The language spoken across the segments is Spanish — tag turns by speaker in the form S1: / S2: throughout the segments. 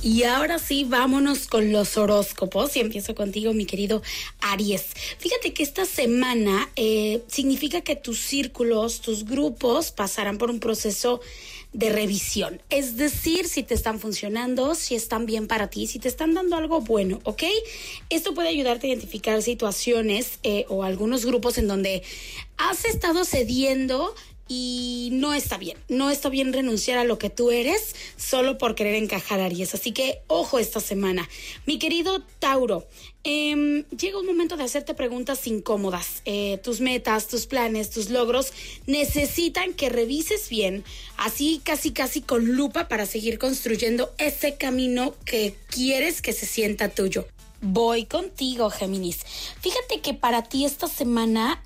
S1: Y ahora sí, vámonos con los horóscopos y empiezo contigo, mi querido Aries. Fíjate que esta semana significa que tus círculos, tus grupos pasarán por un proceso de revisión. Es decir, si te están funcionando, si están bien para ti, si te están dando algo bueno, ¿ok? Esto puede ayudarte a identificar situaciones o algunos grupos en donde has estado cediendo y no está bien renunciar a lo que tú eres solo por querer encajar, Aries. Así que ojo esta semana. Mi querido Tauro, llega un momento de hacerte preguntas incómodas. Tus metas, tus planes, tus logros necesitan que revises bien, así casi con lupa para seguir construyendo ese camino que quieres que se sienta tuyo. Voy contigo, Géminis. Fíjate que para ti esta semana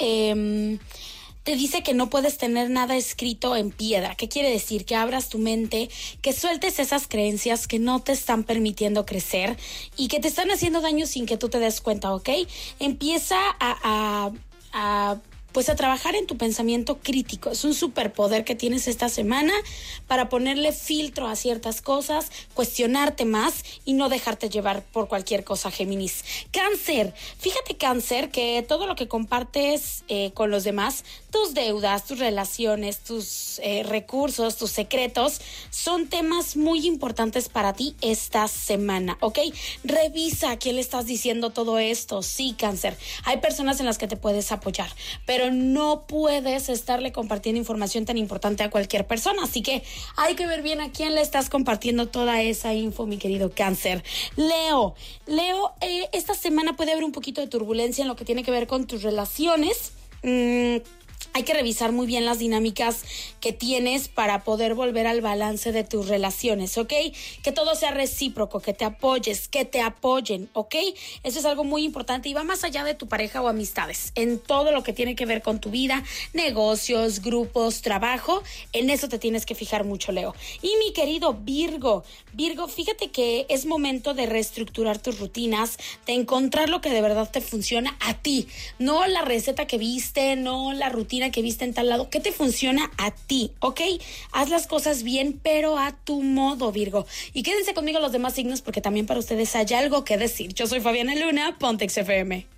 S1: te dice que no puedes tener nada escrito en piedra. ¿Qué quiere decir? Que abras tu mente, que sueltes esas creencias que no te están permitiendo crecer y que te están haciendo daño sin que tú te des cuenta, ¿ok? Empieza a trabajar en tu pensamiento crítico. Es un superpoder que tienes esta semana para ponerle filtro a ciertas cosas, cuestionarte más y no dejarte llevar por cualquier cosa, Géminis. Cáncer, fíjate, Cáncer, que todo lo que compartes con los demás, tus deudas, tus relaciones, tus recursos, tus secretos, son temas muy importantes para ti esta semana, ¿ok? Revisa a quién le estás diciendo todo esto. Sí, Cáncer, hay personas en las que te puedes apoyar, pero no puedes estarle compartiendo información tan importante a cualquier persona, así que hay que ver bien a quién le estás compartiendo toda esa info, mi querido Cáncer. Leo, esta semana puede haber un poquito de turbulencia en lo que tiene que ver con tus relaciones. Hay que revisar muy bien las dinámicas que tienes para poder volver al balance de tus relaciones, ¿ok? Que todo sea recíproco, que te apoyes, que te apoyen, ¿ok? Eso es algo muy importante y va más allá de tu pareja o amistades. En todo lo que tiene que ver con tu vida, negocios, grupos, trabajo, en eso te tienes que fijar mucho, Leo. Y mi querido Virgo, fíjate que es momento de reestructurar tus rutinas, de encontrar lo que de verdad te funciona a ti, no la receta que viste, no la rutina que viste en tal lado, que te funciona a ti, ¿ok? Haz las cosas bien, pero a tu modo, Virgo. Y quédense conmigo los demás signos porque también para ustedes hay algo que decir. Yo soy Fabiana Luna, Pontex FM.